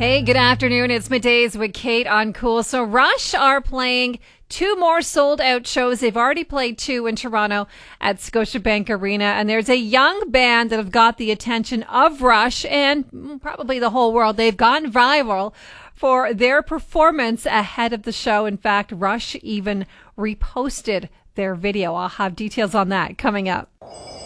Hey, good afternoon. It's Middays with Kate on Cool. So Rush are playing two more sold out shows. They've already played two in Toronto at Scotiabank Arena. And there's a young band that have got the attention of Rush and probably the whole world. They've gone viral for their performance ahead of the show. In fact, Rush even reposted their video. I'll have details on that coming up.